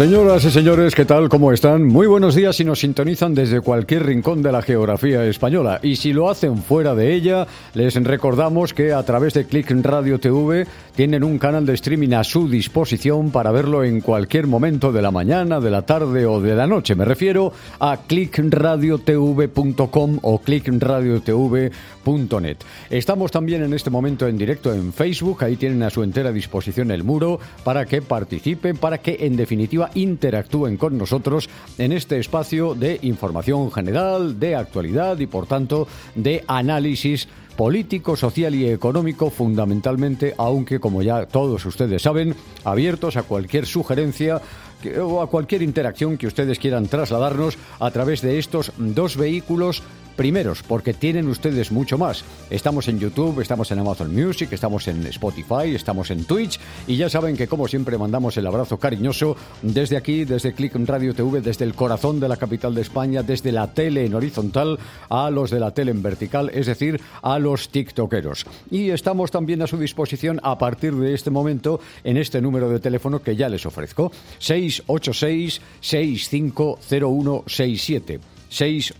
Señoras y señores, ¿qué tal? ¿Cómo están? Muy buenos días si nos sintonizan desde cualquier rincón de la geografía española. Y si lo hacen fuera de ella, les recordamos que a través de Click Radio TV tienen un canal de streaming a su disposición para verlo en cualquier momento de la mañana, de la tarde o de la noche. Me refiero a clickradiotv.com o clickradiotv.net. Estamos también en este momento en directo en Facebook. Ahí tienen a su entera disposición el muro para que participen, para que en definitiva interactúen con nosotros en este espacio de información general, de actualidad y por tanto de análisis político, social y económico fundamentalmente, aunque como ya todos ustedes saben, abiertos a cualquier sugerencia o a cualquier interacción que ustedes quieran trasladarnos a través de estos dos vehículos primeros, porque tienen ustedes mucho más. Estamos en YouTube, estamos en Amazon Music, estamos en Spotify, estamos en Twitch y ya saben que como siempre mandamos el abrazo cariñoso desde aquí, desde Click Radio TV, desde el corazón de la capital de España, desde la tele en horizontal a los de la tele en vertical, es decir, a los tiktokeros. Y estamos también a su disposición a partir de este momento en este número de teléfono que ya les ofrezco, 686-650167.